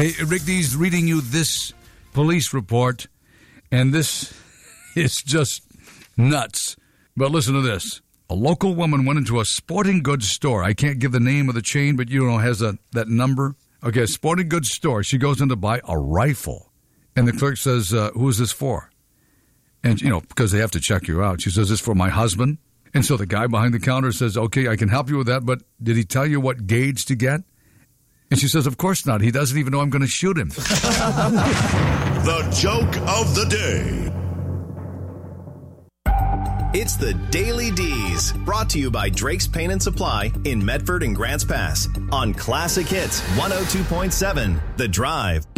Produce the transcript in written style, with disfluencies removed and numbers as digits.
Hey, Rick D's reading you this police report, and this is just nuts. But listen to this. A local woman went into a sporting goods store. I can't give the name of the chain, but has that number. Okay, a sporting goods store. She goes in to buy a rifle. And the clerk says, who is this for? And, because they have to check you out. She says, it's for my husband. And so the guy behind the counter says, okay, I can help you with that, but did he tell you what gauge to get? And she says, of course not. He doesn't even know I'm going to shoot him. The joke of the day. It's the Daily D's, brought to you by Drake's Paint and Supply in Medford and Grants Pass on Classic Hits 102.7 The Drive.